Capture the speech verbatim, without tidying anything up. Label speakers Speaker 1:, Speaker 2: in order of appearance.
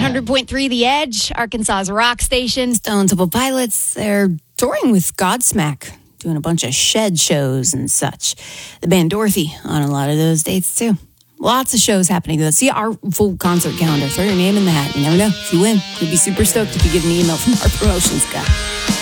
Speaker 1: hundred point three The Edge, Arkansas's rock station.
Speaker 2: Stone Temple Pilots, they're touring with Godsmack, doing a bunch of shed shows and such. The band Dorothy on a lot of those dates, too. Lots of shows happening. See our full concert calendar. Throw your name in the hat. You never know. If you win, you'll be super stoked if you get an email from our promotions guy.